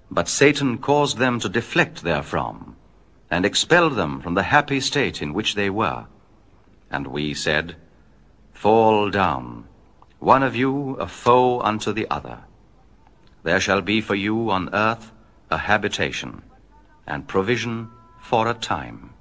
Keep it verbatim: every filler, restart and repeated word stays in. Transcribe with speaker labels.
Speaker 1: But Satan caused them to deflect therefrom, and expelled them from the happy state in which they were. And we said, Fall down, one of you a foe unto the other. There shall be for you on earth a habitation, and provision for a time.